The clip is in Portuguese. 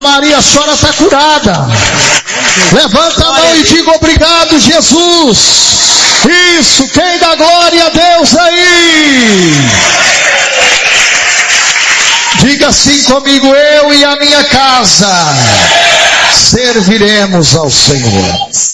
Maria, a senhora está curada. Levanta a mão e diga obrigado, Jesus. Isso, quem dá glória a Deus aí? Diga assim comigo: eu e a minha casa serviremos ao Senhor.